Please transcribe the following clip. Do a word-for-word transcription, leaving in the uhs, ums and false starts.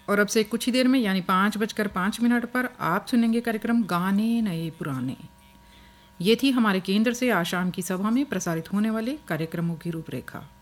और अब से कुछ ही देर में यानी पाँच बजकर पाँच मिनट पर आप सुनेंगे कार्यक्रम गाने नए पुराने। ये थी हमारे केंद्र से आज शाम की सभा में प्रसारित होने वाले कार्यक्रमों की रूपरेखा।